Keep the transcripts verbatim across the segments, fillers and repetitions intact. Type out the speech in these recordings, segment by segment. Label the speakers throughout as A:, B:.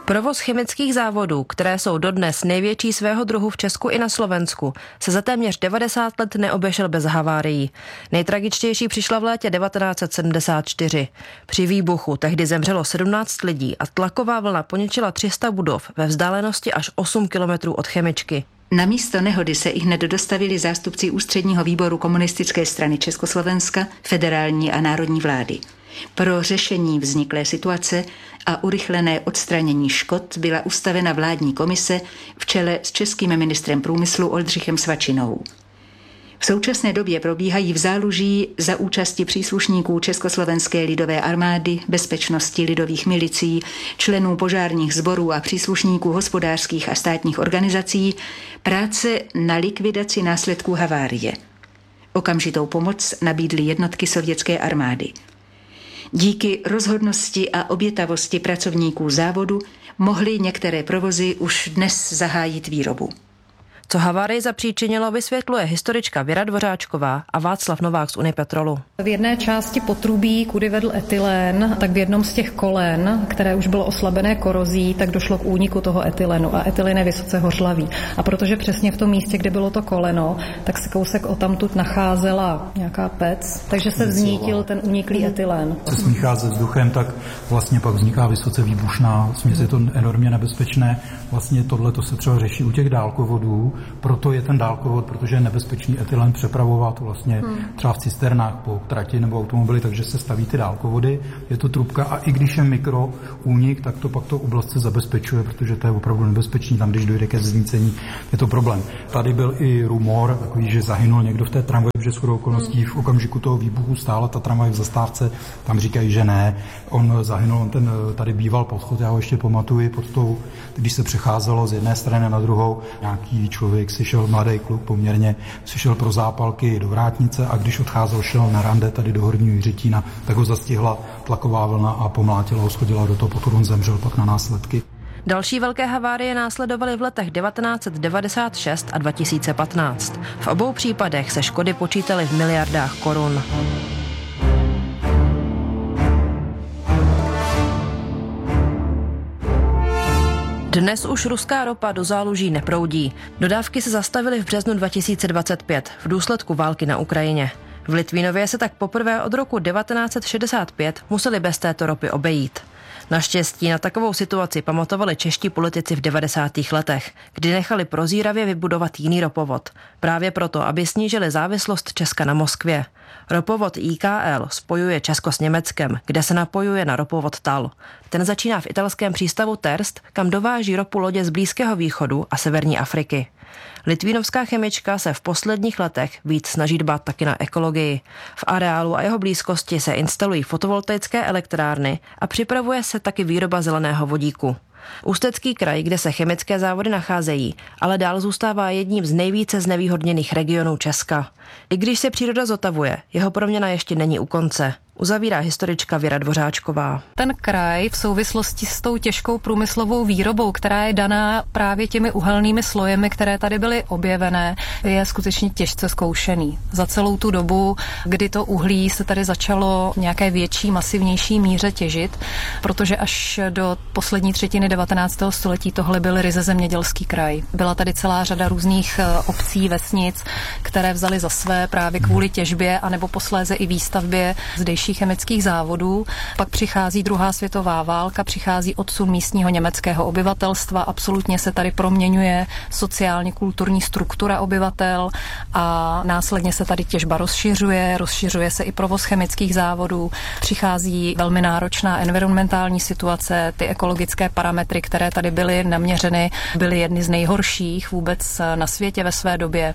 A: Provoz chemických závodů, které jsou dodnes největší svého druhu v Česku i na Slovensku, se za téměř devadesát let neobešel bez havárií. Nejtragičtější přišla v létě devatenáct set sedmdesát čtyři. Při výbuchu tehdy zemřelo sedmnáct lidí a tlaková vlna poničila tři sta budov ve vzdálenosti až osm kilometrů od chemičky.
B: Na místo nehody se ihned dostavili zástupci Ústředního výboru Komunistické strany Československa, federální a národní vlády. Pro řešení vzniklé situace a urychlené odstranění škod byla ustavena vládní komise v čele s českým ministrem průmyslu Oldřichem Svačinou. V současné době probíhají v Záluží za účasti příslušníků Československé lidové armády, bezpečnosti lidových milicí, členů požárních sborů a příslušníků hospodářských a státních organizací práce na likvidaci následků havárie. Okamžitou pomoc nabídly jednotky sovětské armády. Díky rozhodnosti a obětavosti pracovníků závodu mohly některé provozy už dnes zahájit výrobu.
A: Co havárii zapříčinilo, vysvětluje historička Věra Dvořáčková a Václav Novák z Unipetrolu.
C: V jedné části potrubí, kudy vedl etylén, tak v jednom z těch kolen, které už bylo oslabené korozí, tak došlo k úniku toho etylenu a etylén je vysoce hořlavý. A protože přesně v tom místě, kde bylo to koleno, tak se kousek odtamtud nacházela nějaká pec, takže se vznítil ten uniklý etylén.
D: Se smíchá se vzduchem, tak vlastně pak vzniká vysoce výbušná směs, je to enormně nebezpečné. Vlastně tohle to se třeba řeší u těch dálkovodů. Proto je ten dálkovod, protože je nebezpečný etylen přepravovat vlastně hmm. třeba v cisternách po trati nebo automobily, takže se staví ty dálkovody, je to trubka a i když je mikro únik, tak to pak to oblast se zabezpečuje, protože to je opravdu nebezpečný, tam když dojde ke znícení, je to problém. Tady byl i rumor, takový, že zahynul někdo v té tramvaji, že shodou okolností v okamžiku toho výbuchu stála ta tramvaj v zastávce, tam říkají, že ne, on zahynul, on ten tady býval podchod, já ho ještě pamatuji pod tou, když se přecházelo z jedné strany na druhou, nějaký člověk si šel, mladý kluk poměrně, si šel pro zápalky do vrátnice a když odcházel, šel na rande tady do Horního Jiřetína, tak ho zastihla tlaková vlna a pomlátila ho, schodila do toho, pokud on zemřel pak na následky.
A: Další velké havárie následovaly v letech devatenáct set devadesát šest a dva tisíce patnáct. V obou případech se škody počítaly v miliardách korun. Dnes už ruská ropa do Záluží neproudí. Dodávky se zastavily v březnu dva tisíce dvacet pět v důsledku války na Ukrajině. V Litvínově se tak poprvé od roku devatenáct set šedesát pět museli bez této ropy obejít. Naštěstí na takovou situaci pamatovali čeští politici v devadesátých letech, kdy nechali prozíravě vybudovat jiný ropovod. Právě proto, aby snížili závislost Česka na Moskvě. Ropovod I K L spojuje Česko s Německem, kde se napojuje na ropovod Tal. Ten začíná v italském přístavu Terst, kam dováží ropu lodě z Blízkého východu a severní Afriky. Litvínovská chemička se v posledních letech víc snaží dbát taky na ekologii. V areálu a jeho blízkosti se instalují fotovoltaické elektrárny a připravuje se taky výroba zeleného vodíku. Ústecký kraj, kde se chemické závody nacházejí, ale dál zůstává jedním z nejvíce znevýhodněných regionů Česka. I když se příroda zotavuje, jeho proměna ještě není u konce. Uzavírá historička Věra Dvořáčková.
C: Ten kraj v souvislosti s tou těžkou průmyslovou výrobou, která je daná právě těmi uhelnými slojemi, které tady byly objevené, je skutečně těžce zkoušený. Za celou tu dobu, kdy to uhlí se tady začalo v nějaké větší, masivnější míře těžit, protože až do poslední třetiny devatenáctého století tohle byl ryze zemědělský kraj. Byla tady celá řada různých obcí, vesnic, které vzaly za své právě kvůli těžbě anebo posléze i výstavbě zdejších chemických závodů. Pak přichází druhá světová válka, přichází odsun místního německého obyvatelstva, absolutně se tady proměňuje sociálně kulturní struktura obyvatel a následně se tady těžba rozšiřuje, rozšiřuje se i provoz chemických závodů, přichází velmi náročná environmentální situace, ty ekologické parametry, které tady byly naměřeny, byly jedny z nejhorších vůbec na světě ve své době.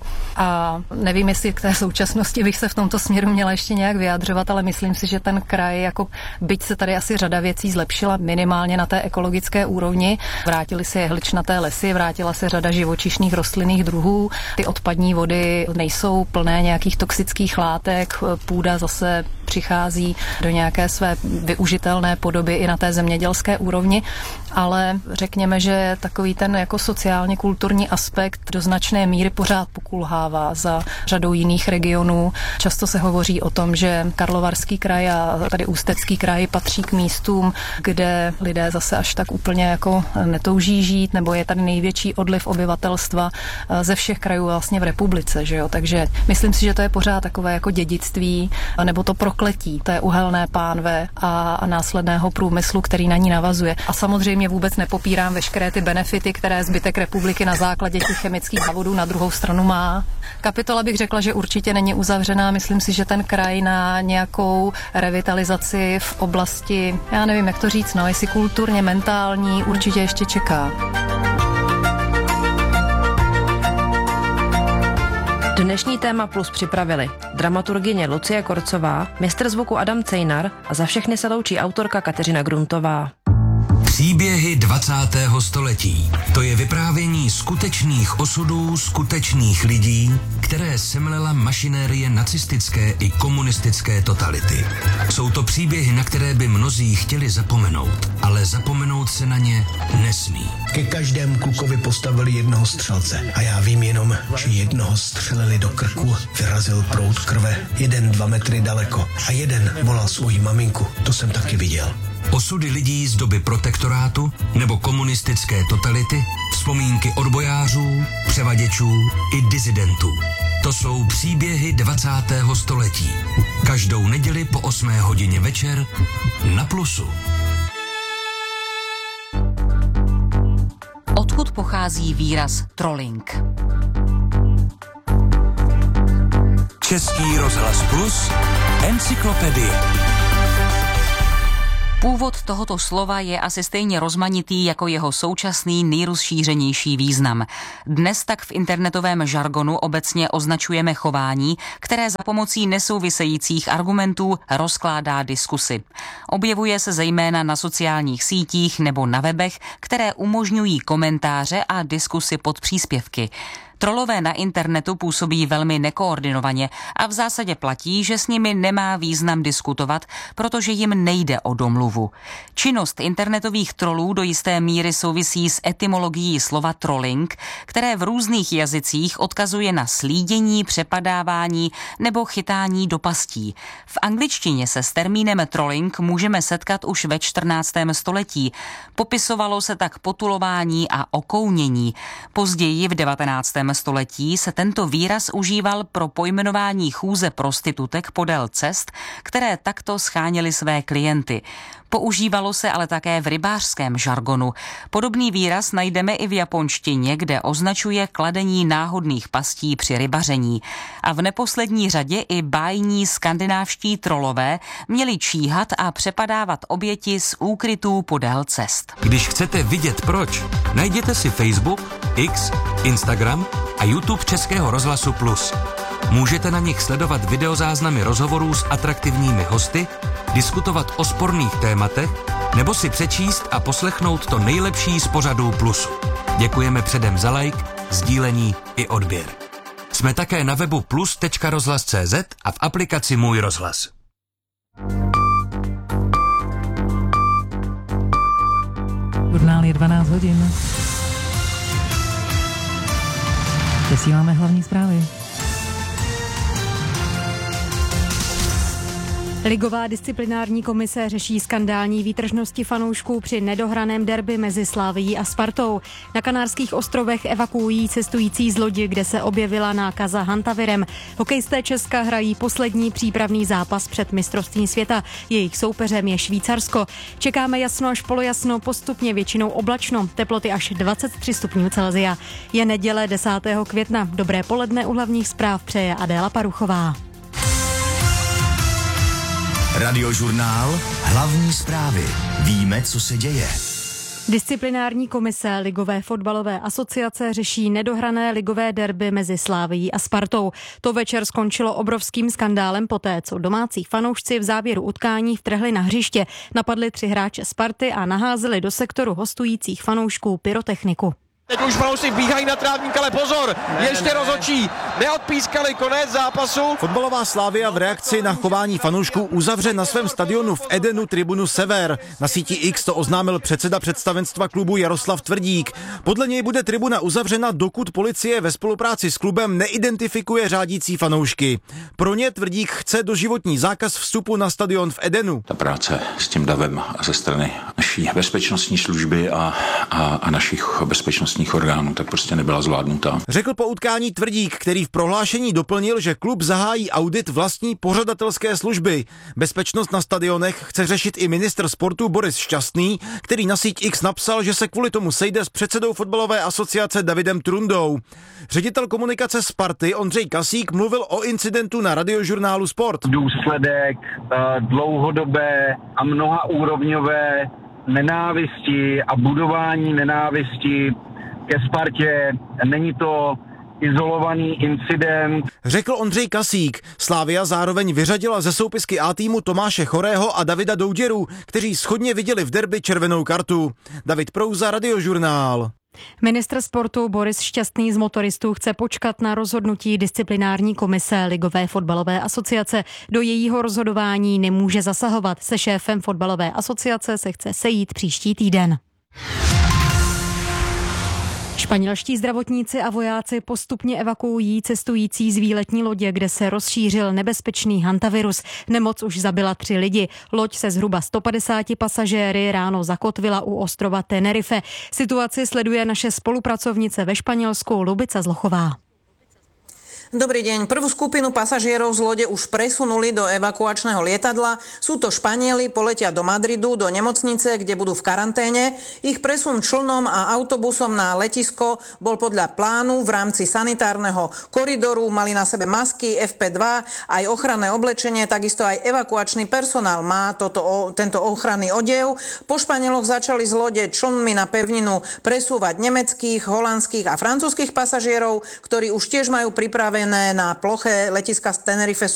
C: A nevím, jestli k té současnosti bych se v tomto směru měla ještě nějak vyjadřovat, ale myslím si, že ten kraj, jako byť se tady asi řada věcí zlepšila minimálně na té ekologické úrovni, vrátily se jehličnaté lesy, vrátila se řada živočišných rostlinných druhů, ty odpadní vody nejsou plné nějakých toxických látek, půda zase přichází do nějaké své využitelné podoby i na té zemědělské úrovni, ale řekněme, že takový ten jako sociálně kulturní aspekt do značné míry pořád pokulhává za řadou jiných regionů. Často se hovoří o tom, že Karlovarský kraj a tady Ústecký kraj patří k místům, kde lidé zase až tak úplně jako netouží žít, nebo je tady největší odliv obyvatelstva ze všech krajů vlastně v republice, že jo? Takže myslím si, že to je pořád takové jako dědictví, nebo to prokletí té uhelné pánve a, a následného průmyslu, který na ní navazuje. A samozřejmě vůbec nepopírám veškeré ty benefity, které zbytek republiky na základě těch chemických závodů na druhou stranu má. Kapitola bych řekla, že určitě není uzavřená. Myslím si, že ten kraj na nějakou revitalizaci v oblasti, já nevím, jak to říct, no, jestli kulturně, mentální, určitě ještě čeká.
A: Dnešní Téma Plus připravili dramaturgyně Lucie Korcová, mistr zvuku Adam Cejnar a za všechny se loučí autorka Kateřina Gruntová.
E: Příběhy dvacátého století. To je vyprávění skutečných osudů skutečných lidí, které semlela mašinérie nacistické i komunistické totality. Jsou to příběhy, na které by mnozí chtěli zapomenout, ale zapomenout se na ně nesmí.
F: Ke každému klukovi postavili jednoho střelce a já vím jenom, že jednoho střelili do krku, vyrazil proud krve, jeden dva metry daleko a jeden volal svoji maminku. To jsem taky viděl.
E: Osudy lidí z doby protektorátu nebo komunistické totality, vzpomínky odbojářů, převaděčů i disidentů. To jsou příběhy dvacátého století. Každou neděli po osmé hodině večer na Plusu.
G: Odkud pochází výraz trolling?
E: Český rozhlas Plus, encyklopedie.
G: Původ tohoto slova je asi stejně rozmanitý jako jeho současný nejrozšířenější význam. Dnes tak v internetovém žargonu obecně označujeme chování, které za pomocí nesouvisejících argumentů rozkládá diskusy. Objevuje se zejména na sociálních sítích nebo na webech, které umožňují komentáře a diskusy pod příspěvky. Trolové na internetu působí velmi nekoordinovaně a v zásadě platí, že s nimi nemá význam diskutovat, protože jim nejde o domluvu. Činnost internetových trolů do jisté míry souvisí s etymologií slova trolling, které v různých jazycích odkazuje na slídění, přepadávání nebo chytání do pastí. V angličtině se s termínem trolling můžeme setkat už ve čtrnáctém století. Popisovalo se tak potulování a okounění. Později v devatenáctém století se tento výraz užíval pro pojmenování chůze prostitutek podél cest, které takto scháněly své klienty. Používalo se ale také v rybářském žargonu. Podobný výraz najdeme i v japonštině, kde označuje kladení náhodných pastí při rybaření. A v neposlední řadě i bájní skandinávští trolové měli číhat a přepadávat oběti z úkrytů podél cest.
E: Když chcete vidět proč, najděte si Facebook, X, Instagram a YouTube Českého rozhlasu Plus. Můžete na nich sledovat videozáznamy rozhovorů s atraktivními hosty, diskutovat o sporných tématech nebo si přečíst a poslechnout to nejlepší z pořadů Plusu. Děkujeme předem za like, sdílení i odběr. Jsme také na webu plus tečka rozhlas tečka cé zet a v aplikaci Můj rozhlas.
H: Žurnál je dvanáct hodin. Vysíláme hlavní zprávy.
I: Ligová disciplinární komise řeší skandální výtržnosti fanoušků při nedohraném derby mezi Slavií a Spartou. Na Kanárských ostrovech evakuují cestující z lodi, kde se objevila nákaza hantavirem. Hokejisté Česka hrají poslední přípravný zápas před mistrovstvím světa. Jejich soupeřem je Švýcarsko. Čekáme jasno až polojasno, postupně většinou oblačno, teploty až dvacet tři stupňů Celsia. Je neděle desátého května. Dobré poledne, u hlavních zpráv přeje Adéla Paruchová.
J: Radiožurnál Hlavní zprávy. Víme, co se děje.
I: Disciplinární komise Ligové fotbalové asociace řeší nedohrané ligové derby mezi Slavií a Spartou. To večer skončilo obrovským skandálem poté, co domácí fanoušci v závěru utkání vtrhli na hřiště, napadli tři hráče Sparty a naházeli do sektoru hostujících fanoušků pyrotechniku.
K: Teď už fanoušci bíhají na trávník, ale pozor, ještě rozhodčí neodpískali konec zápasu.
L: Fotbalová Slavia v reakci na chování fanoušků uzavře na svém stadionu v Edenu tribunu Sever. Na síti X to oznámil předseda představenstva klubu Jaroslav Tvrdík. Podle něj bude tribuna uzavřena, dokud policie ve spolupráci s klubem neidentifikuje řádící fanoušky. Pro ně Tvrdík chce doživotní zákaz vstupu na stadion v Edenu.
M: Ta práce s tím davem ze strany naší bezpečnostní služby a, a, a našich bezpečnostních orgánů tak prostě nebyla zvládnutá.
L: Řekl po utkání Tvrdík, který v prohlášení doplnil, že klub zahájí audit vlastní pořadatelské služby. Bezpečnost na stadionech chce řešit i ministr sportu Boris Šťastný, který na síť X napsal, že se kvůli tomu sejde s předsedou fotbalové asociace Davidem Trundou. Ředitel komunikace Sparty Ondřej Kasík mluvil o incidentu na Radiožurnálu Sport.
N: Důsledek dlouhodobé a mnohaúrovňové nenávisti a budování nenávisti ke Spartě. Není to izolovaný incident.
L: Řekl Ondřej Kasík. Slavia zároveň vyřadila ze soupisky A týmu Tomáše Chorého a Davida Douděru, kteří shodně viděli v derby červenou kartu. David Prouza, Radiožurnál.
I: Ministr sportu Boris Šťastný z motoristů chce počkat na rozhodnutí disciplinární komise Ligové fotbalové asociace. Do jejího rozhodování nemůže zasahovat. Se šéfem fotbalové asociace se chce sejít příští týden. Španělští zdravotníci a vojáci postupně evakuují cestující z výletní lodě, kde se rozšířil nebezpečný hantavirus. Nemoc už zabila tři lidi. Loď se zhruba sto padesáti pasažéry ráno zakotvila u ostrova Tenerife. Situaci sleduje naše spolupracovnice ve Španělsku Lubica Zlochová.
O: Dobrý deň. Prvú skupinu pasažierov z lode už presunuli do evakuačného lietadla. Sú to Španieli, poletia do Madridu, do nemocnice, kde budú v karanténe. Ich presun člnom a autobusom na letisko bol podľa plánu v rámci sanitárneho koridoru. Mali na sebe masky, ef pé dva, aj ochranné oblečenie, takisto aj evakuačný personál má toto, tento ochranný odev. Po Španieloch začali z lode člnmi na pevninu presúvať nemeckých, holandských a francúzskych pasažierov, ktorí už tiež majú pripravené na ploche letiska z Tenerife